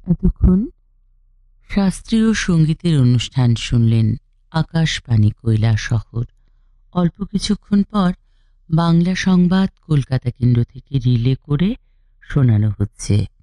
এতক্ষণ শাস্ত্রীয় সঙ্গীতের অনুষ্ঠান শুনলেন আকাশবাণী কৈলাসহর। অল্প কিছুক্ষণ পর বাংলা সংবাদ কলকাতা কেন্দ্র থেকে রিলে করে শোনানো হচ্ছে।